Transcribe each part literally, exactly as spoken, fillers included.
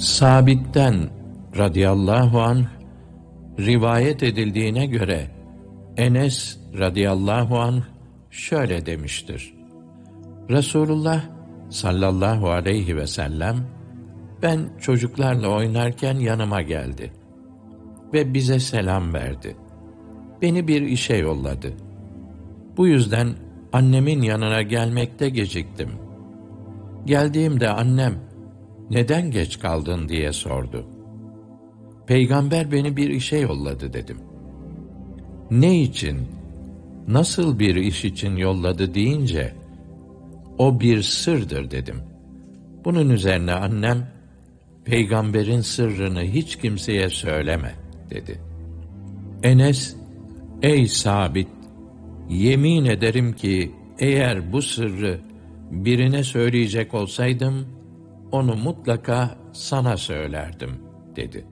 Sabit'ten radıyallahu anh rivayet edildiğine göre Enes radıyallahu anh şöyle demiştir: Resulullah sallallahu aleyhi ve sellem ben çocuklarla oynarken yanıma geldi ve bize selam verdi. Beni bir işe yolladı. Bu yüzden annemin yanına gelmekte geciktim. Geldiğimde annem, "Neden geç kaldın?" diye sordu. "Peygamber beni bir işe yolladı." dedim. "Ne için, nasıl bir iş için yolladı?" deyince, "O bir sırdır." dedim. Bunun üzerine annem, "Peygamberin sırrını hiç kimseye söyleme." dedi. Enes, "Ey Sabit, yemin ederim ki eğer bu sırrı birine söyleyecek olsaydım, onu mutlaka sana söylerdim." dedi.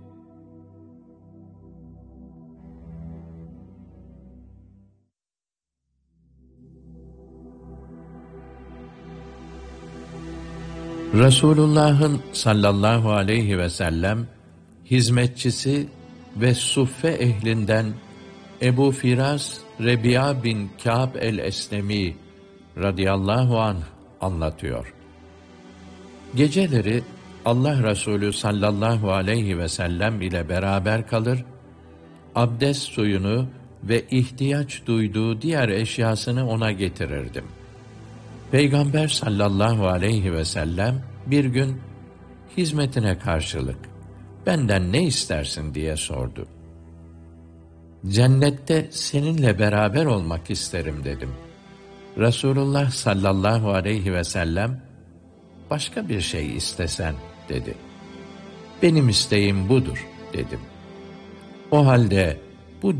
Resulullah'ın sallallahu aleyhi ve sellem hizmetçisi ve suffe ehlinden Ebu Firas Rebi'a bin Kâb el-Eslemi radıyallahu anh anlatıyor. Geceleri Allah Resulü sallallahu aleyhi ve sellem ile beraber kalır, abdest suyunu ve ihtiyaç duyduğu diğer eşyasını ona getirirdim. Peygamber sallallahu aleyhi ve sellem bir gün hizmetine karşılık "Benden ne istersin?" diye sordu. "Cennette seninle beraber olmak isterim." dedim. Resulullah sallallahu aleyhi ve sellem "Başka bir şey istesen." dedi. "Benim isteğim budur." dedim. "O halde